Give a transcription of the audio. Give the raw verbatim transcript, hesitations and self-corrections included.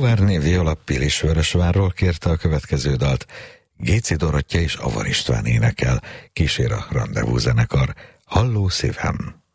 Auvergne Viola Pilisvörösvárról kérte a következő dalt, Géci Dorottya és Avar István énekel, kísér a Rendezvous zenekar. Halló szívem!